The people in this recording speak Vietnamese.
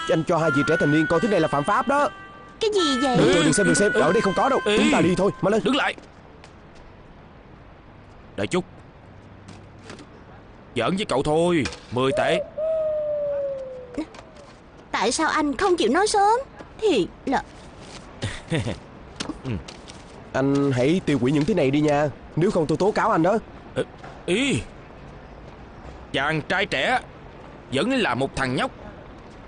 Anh cho hai chị trẻ thành niên coi thứ này là phạm pháp đó. Cái gì vậy? Đừng xem, ở đây không có đâu. Chúng ta đi thôi, mau lên. Đứng lại. Đợi chút. Giỡn với cậu thôi. 10 tệ. Tại sao anh không chịu nói sớm? Thiệt là... Anh hãy tiêu hủy những thứ này đi nha. Nếu không tôi tố cáo anh đó. Ý, chàng trai trẻ vẫn là một thằng nhóc